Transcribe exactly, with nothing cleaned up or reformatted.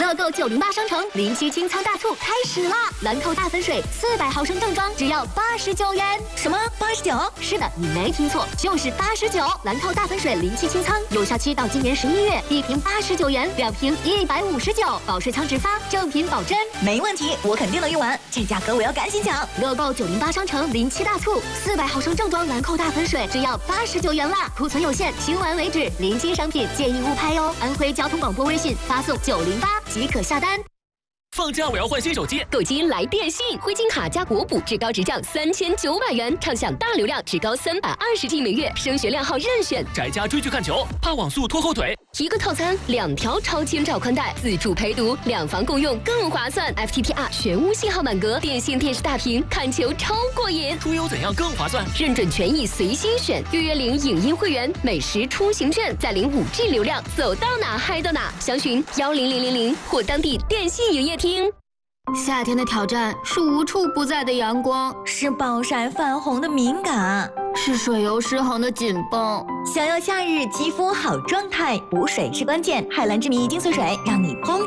乐购九零八商城零七清仓大促开始啦！兰蔻大粉水四百毫升正装只要八十九元。 什么八十九？ 是的，你没听错，就是八十九。兰蔻大粉水零七清仓有效期到今年十一月，一瓶八十九元，两瓶一百五十九，保水仓直发，正品保真。 没问题，我肯定能用完，这价格我要赶紧抢！ 乐购九零八商城零七大促，四百毫升正装兰蔻大粉水只要八十九元啦，库存有限，清完为止，临期商品建议勿拍哦。安徽交通广播微信发送九零八即可下单。 放假我要换新手机， 购机来电信，灰金卡加国补，至高直降三千九百元，畅享大流量，至高三百二十 G 每月，升学量号任选。 宅家追剧看球，怕网速拖后腿。 一个套餐，两条超千兆宽带，自助陪读，两房共用更划算。F T T R 全屋信号满格，电信电视大屏，看球超过瘾。 出游怎样更划算？ 认准权益随心选，预约领影音会员，每时出行券，再领五 G 流量，走到哪嗨到哪。详询幺零零零零或当地电信营业厅。 夏天的挑战是无处不在的阳光， 是暴晒泛红的敏感， 是水油失衡的紧绷。 想要夏日肌肤好状态，补水是关键。海蓝之谜精粹水，让你蓬